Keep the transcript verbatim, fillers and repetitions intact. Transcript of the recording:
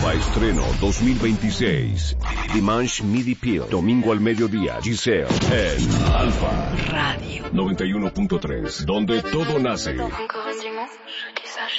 Alfa Estreno dos mil veintiséis. Dimanche Midi Peel. Domingo al mediodía. Giselle en Alfa Radio noventa y uno punto tres, donde todo nace.